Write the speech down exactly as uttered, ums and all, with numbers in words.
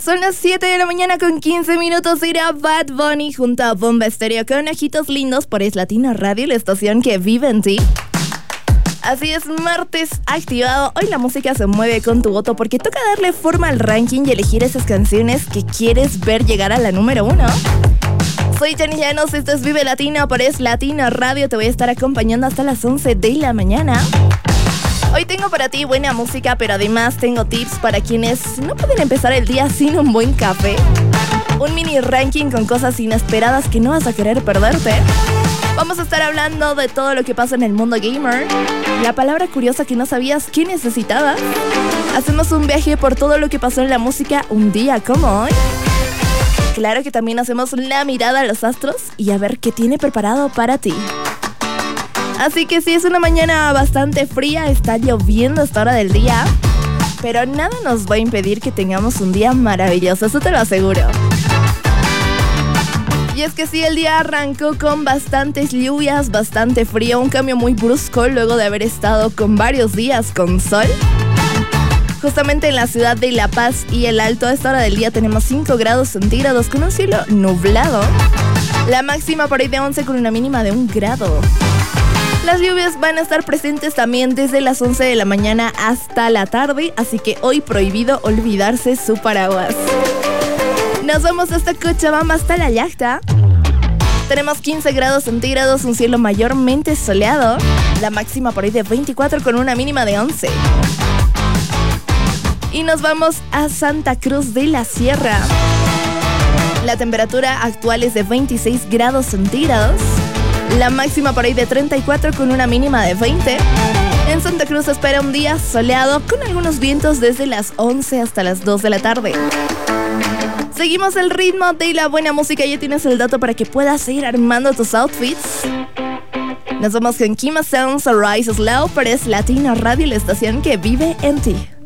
Son las siete de la mañana con quince minutos. Irá Bad Bunny junto a Bomba Estéreo con Ojitos Lindos por Es Latina Radio, la estación que vive en ti. Así es, martes activado. Hoy la música se mueve con tu voto porque toca darle forma al ranking y elegir esas canciones que quieres ver llegar a la número uno. Soy Jenny Llanos, esto es Vive Latino por Es Latina Radio. Te voy a estar acompañando hasta las once de la mañana. Hoy tengo para ti buena música, pero además tengo tips para quienes no pueden empezar el día sin un buen café. Un mini ranking con cosas inesperadas que no vas a querer perderte. Vamos a estar hablando de todo lo que pasa en el mundo gamer. La palabra curiosa que no sabías que necesitabas. Hacemos un viaje por todo lo que pasó en la música un día como hoy. Claro que también hacemos la mirada a los astros y a ver qué tiene preparado para ti. Así que sí, es una mañana bastante fría, está lloviendo a esta hora del día, pero nada nos va a impedir que tengamos un día maravilloso, eso te lo aseguro. Y es que sí, el día arrancó con bastantes lluvias, bastante frío, un cambio muy brusco luego de haber estado con varios días con sol. Justamente en la ciudad de La Paz y El Alto, a esta hora del día tenemos cinco grados centígrados con un cielo nublado. La máxima por ahí de once con una mínima de un grado. Las lluvias van a estar presentes también desde las once de la mañana hasta la tarde, así que hoy prohibido olvidarse su paraguas. Nos vamos hasta Cochabamba, hasta La Yacta. Tenemos quince grados centígrados, un cielo mayormente soleado. La máxima por ahí de veinticuatro con una mínima de once. Y nos vamos a Santa Cruz de la Sierra. La temperatura actual es de veintiséis grados centígrados. La máxima por ahí de treinta y cuatro con una mínima de veinte. En Santa Cruz se espera un día soleado con algunos vientos desde las once hasta las dos de la tarde. Seguimos el ritmo de la buena música. Ya tienes el dato para que puedas ir armando tus outfits. Nos vamos con Kima Sounds, Rise Slow, pero Es Latina Radio, la estación que vive en ti.